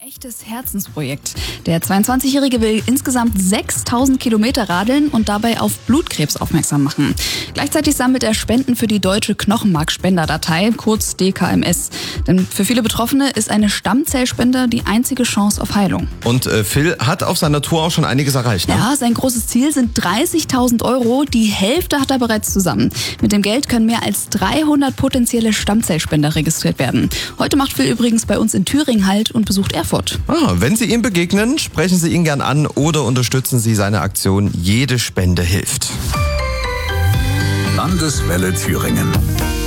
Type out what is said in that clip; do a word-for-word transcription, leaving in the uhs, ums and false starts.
echtes Herzensprojekt. Der zweiundzwanzigjährige will insgesamt sechstausend Kilometer radeln und dabei auf Blutkrebs aufmerksam machen. Gleichzeitig sammelt er Spenden für die Deutsche Knochenmarkspenderdatei, kurz D K M S. Denn für viele Betroffene ist eine Stammzellspende die einzige Chance auf Heilung. Und äh, Phil hat auf seiner Tour auch schon einiges erreicht, ne? Ja, sein großes Ziel sind dreißigtausend Euro. Die Hälfte hat er bereits zusammen. Mit dem Geld können mehr als dreihundert potenzielle Stammzellspender registriert werden. Heute macht Phil übrigens bei uns in Thüringen Halt und besucht Erfurt. Ah, wenn Sie ihm begegnen, sprechen Sie ihn gern an oder unterstützen Sie seine Aktion Jede Spende hilft. Landeswelle Thüringen.